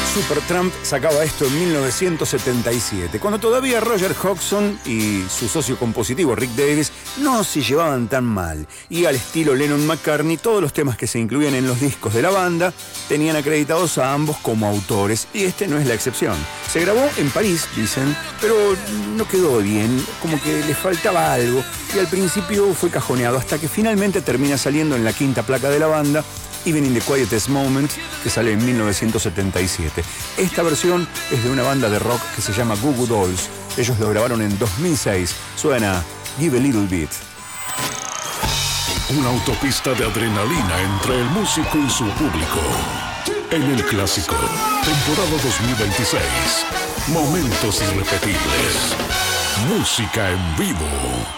Supertramp sacaba esto en 1977, cuando todavía Roger Hodgson y su socio compositivo Rick Davies no se llevaban tan mal, y al estilo Lennon-McCartney todos los temas que se incluían en los discos de la banda tenían acreditados a ambos como autores, y este no es la excepción. Se grabó en París, dicen, pero no quedó bien, como que le faltaba algo, y al principio fue cajoneado hasta que finalmente termina saliendo en la quinta placa de la banda, Even in the Quietest Moment, que sale en 1977. Esta versión es de una banda de rock que se llama Goo Goo Dolls. Ellos lo grabaron en 2006. Suena Give a Little Bit. Una autopista de adrenalina entre el músico y su público. En el Clásico, temporada 2026. Momentos irrepetibles. Música en vivo.